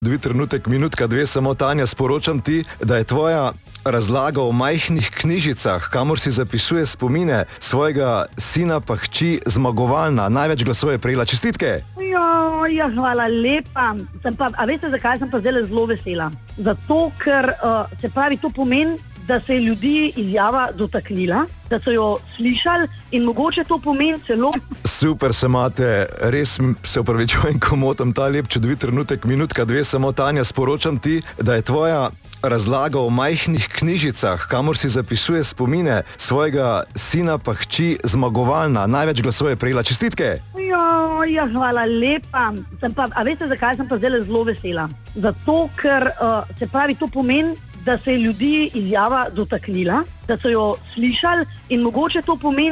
Dvi trenutek, minutka, dve, samo Tanja, sporočam ti, da je tvoja razlaga o majhnih knjižicah, kamor si zapisuje spomine svojega sina pa hči, zmagovalna. Največ glasov je prejela. Čestitke! Ja, hvala lepa. A veste, zakaj sem pa zdaj zelo vesela? Zato, ker se pravi, to pomeni, da se je ljudi izjava dotaknila, da so jo slišali in mogoče to pomeni celo... Super se imate, res se opravičujem, ko motam ta lep čudovit trenutek, minutka, dve, samo Tanja, sporočam ti, da je tvoja razlaga o majhnih knjižicah, kamor si zapisuje spomine svojega sina pa hči, zmagovalna. Največ glasov je prejela. Čestitke! Ja, hvala lepa. A veste, zakaj sem pa zdaj zelo vesela? Zato, ker se pravi, to pomeni, da se je ljudi izjava dotaknila, da so jo slišali in mogoče to pomeni